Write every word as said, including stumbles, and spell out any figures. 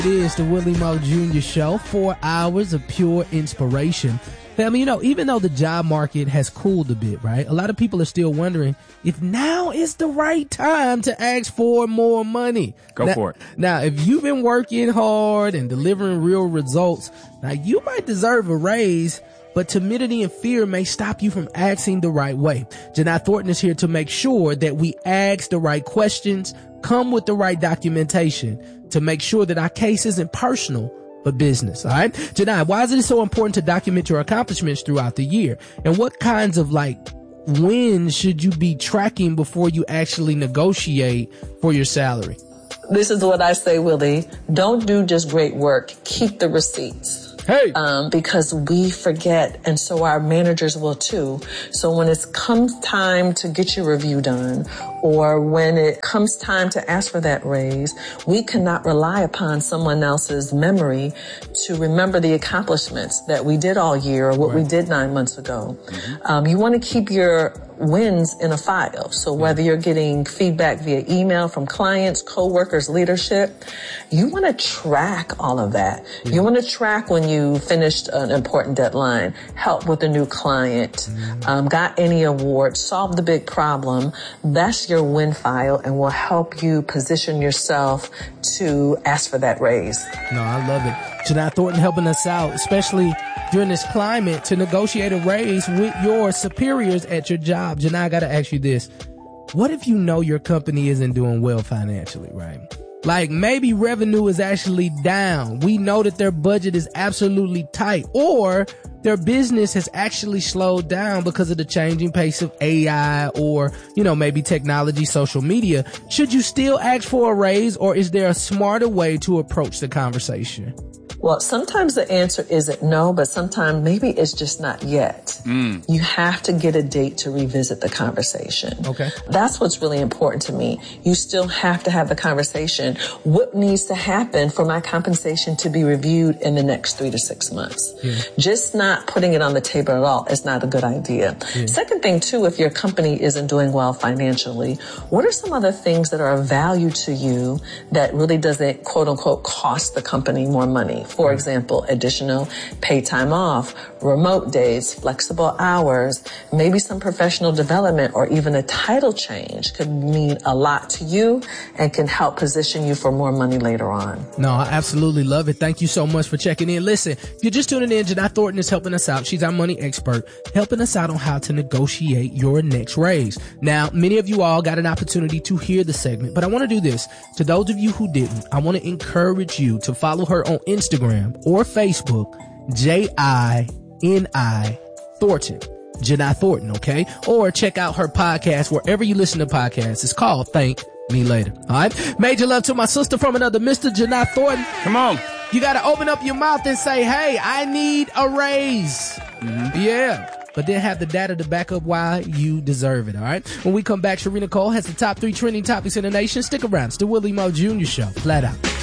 It is the Willie Moe Junior Show, four hours of pure inspiration. Family, you know, even though the job market has cooled a bit, right? A lot of people are still wondering if now is the right time to ask for more money. Go now, for it. Now, if you've been working hard and delivering real results, now you might deserve a raise, but timidity and fear may stop you from asking the right way. Janai Thornton is here to make sure that we ask the right questions, come with the right documentation to make sure that our case isn't personal, but business. All right. Janai, why is it so important to document your accomplishments throughout the year? And what kinds of like wins should you be tracking before you actually negotiate for your salary? This is what I say, Willie. Don't do just great work. Keep the receipts. Hey. Um, because we forget, and so our managers will too. So when it comes time to get your review done, or when it comes time to ask for that raise, we cannot rely upon someone else's memory to remember the accomplishments that we did all year or what right. we did nine months ago. Mm-hmm. Um, you want to keep your wins in a file. So whether you're getting feedback via email from clients, coworkers, leadership, you want to track all of that. Yeah. You want to track when you finished an important deadline, help with a new client, mm-hmm. um, got any awards, solved the big problem. That's your win file and will help you position yourself to ask for that raise. No, I love it. Janai Thornton helping us out, especially during this climate, to negotiate a raise with your superiors at your job. Janai, I got to ask you this. What if you know your company isn't doing well financially, right? Like maybe revenue is actually down. We know that their budget is absolutely tight, or their business has actually slowed down because of the changing pace of A I or, you know, maybe technology, social media. Should you still ask for a raise, or is there a smarter way to approach the conversation? Well, sometimes the answer isn't no, but sometimes maybe it's just not yet. Mm. You have to get a date to revisit the conversation. Okay. That's what's really important to me. You still have to have the conversation. What needs to happen for my compensation to be reviewed in the next three to six months? Yeah. Just not putting it on the table at all is not a good idea. Yeah. Second thing, too, if your company isn't doing well financially, what are some other things that are of value to you that really doesn't, quote unquote, cost the company more money? For example, additional paid time off, remote days, flexible hours, maybe some professional development, or even a title change could mean a lot to you and can help position you for more money later on. No, I absolutely love it. Thank you so much for checking in. Listen, if you're just tuning in, Janai Thornton is helping us out. She's our money expert, helping us out on how to negotiate your next raise. Now, many of you all got an opportunity to hear the segment, but I want to do this. To those of you who didn't, I want to encourage you to follow her on Instagram or Facebook, J I N I Thornton, Janai Thornton, okay? Or check out her podcast wherever you listen to podcasts. It's called Thank Me Later, all right? Major love to my sister from another, Mister Janai Thornton. Come on. You got to open up your mouth and say, hey, I need a raise. Mm-hmm. Yeah. But then have the data to back up why you deserve it, all right? When we come back, Sharina Cole has the top three trending topics in the nation. Stick around. It's the Willie Moe Junior Show. Flat out.